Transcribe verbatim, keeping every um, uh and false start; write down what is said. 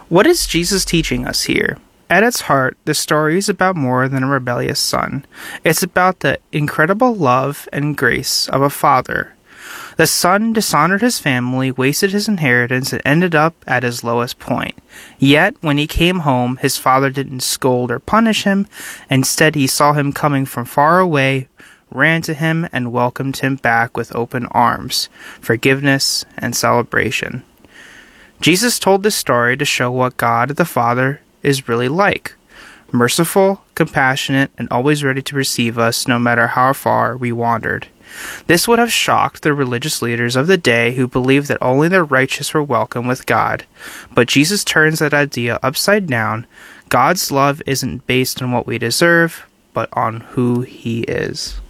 What is Jesus teaching us here? At its heart, the story is about more than a rebellious son. It's about the incredible love and grace of a father. The son dishonored his family, wasted his inheritance, and ended up at his lowest point. Yet, when he came home, his father didn't scold or punish him. Instead, he saw him coming from far away, ran to him, and welcomed him back with open arms, forgiveness, and celebration. Jesus told this story to show what God the Father is really like: merciful, compassionate, and always ready to receive us no matter how far we wandered. This would have shocked the religious leaders of the day who believed that only the righteous were welcome with God. But Jesus turns that idea upside down. God's love isn't based on what we deserve, but on who He is.